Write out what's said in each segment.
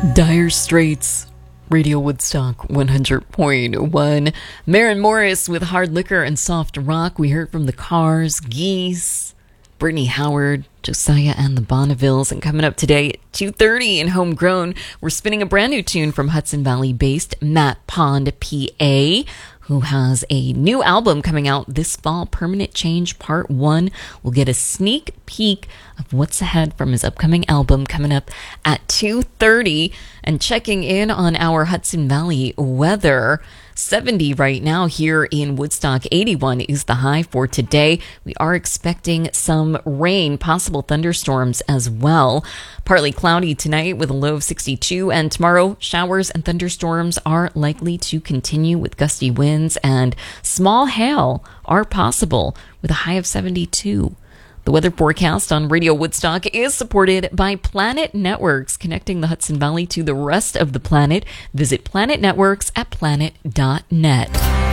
Dire Straits, Radio Woodstock 100.1. Maren Morris with Hard Liquor and Soft Rock. We heard from the Cars, Geese, Brittany Howard, Josiah and the Bonnevilles. And coming up today at 2:30 in Homegrown, we're spinning a brand new tune from Hudson Valley-based Matt Pond, PA, who has a new album coming out this fall, Permanent Change Part 1. We'll get a sneak peek of what's ahead from his upcoming album coming up at 2:30. And checking in on our Hudson Valley weather, 70 right now here in Woodstock. 81 is the high for today. We are expecting some rain, possible thunderstorms as well. Partly cloudy tonight with a low of 62, and tomorrow showers and thunderstorms are likely to continue with gusty winds, and small hail are possible with a high of 72. The weather forecast on Radio Woodstock is supported by Planet Networks, connecting the Hudson Valley to the rest of the planet. Visit Planet Networks at planet.net.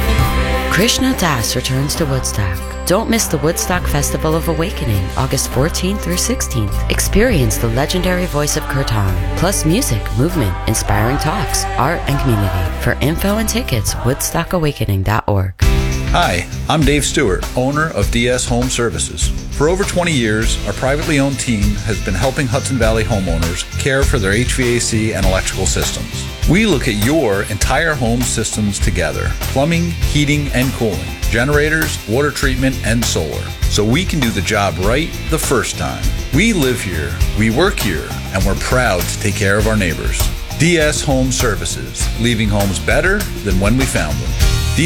Krishna Das returns to Woodstock. Don't miss the Woodstock Festival of Awakening, August 14th through 16th. Experience the legendary voice of Kirtan, plus music, movement, inspiring talks, art, and community. For info and tickets, woodstockawakening.org. Hi, I'm Dave Stewart, owner of DS Home Services. For over 20 years, our privately owned team has been helping Hudson Valley homeowners care for their HVAC and electrical systems. We look at your entire home systems together: plumbing, heating, and cooling, generators, water treatment, and solar, so we can do the job right the first time. We live here, we work here, and we're proud to take care of our neighbors. DS Home Services, leaving homes better than when we found them.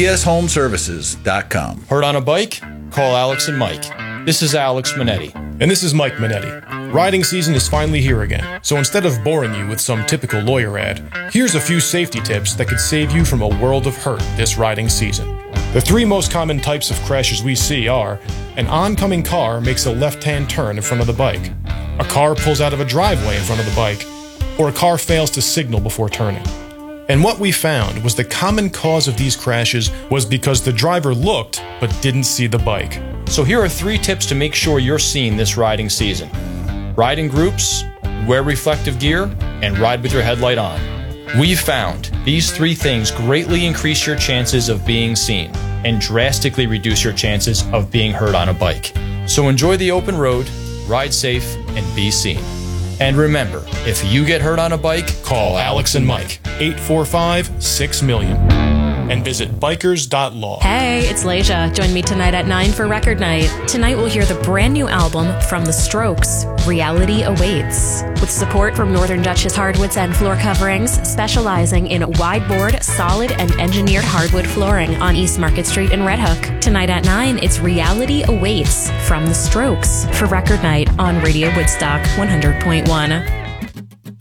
DSHomeservices.com. Hurt on a bike? Call Alex and Mike. This is Alex Minetti. And this is Mike Minetti. Riding season is finally here again, so instead of boring you with some typical lawyer ad, here's a few safety tips that could save you from a world of hurt this riding season. The three most common types of crashes we see are: an oncoming car makes a left-hand turn in front of the bike, a car pulls out of a driveway in front of the bike, or a car fails to signal before turning. And what we found was the common cause of these crashes was because the driver looked but didn't see the bike. So here are 3 tips to make sure you're seen this riding season. Ride in groups, wear reflective gear, and ride with your headlight on. We've found these 3 things greatly increase your chances of being seen and drastically reduce your chances of being hurt on a bike. So enjoy the open road, ride safe, and be seen. And remember, if you get hurt on a bike, call Alex and Mike, 845-6000000, and visit bikers.law. Hey, it's Leisha. Join me tonight at 9 for Record Night. Tonight we'll hear the brand new album from The Strokes, Reality Awaits. With support from Northern Duchess Hardwoods and Floor Coverings, specializing in wide-board, solid, and engineered hardwood flooring on East Market Street in Red Hook. Tonight at 9, it's Reality Awaits from The Strokes for Record Night on Radio Woodstock 100.1.